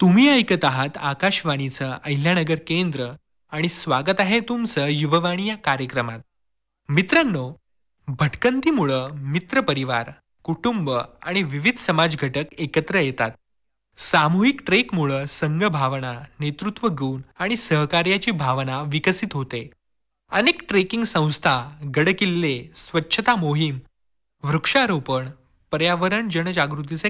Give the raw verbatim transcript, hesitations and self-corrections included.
तुम्ही ऐकत आहात आकाशवाणीचं अहिल्यानगर केंद्र आणि स्वागत आहे तुमचं युववाणी या कार्यक्रमात. मित्रांनो, भटकंतीमुळं मित्रपरिवार, कुटुंब आणि विविध समाज घटक एकत्र येतात. सामूहिक ट्रेकमुळं संघभावना, नेतृत्व गुण आणि सहकार्याची भावना विकसित होते. अनेक ट्रेकिंग संस्था, गडकिल्ले, स्वच्छता मोहीम, वृक्षारोपण, पर्यावरण जनजागृतीचे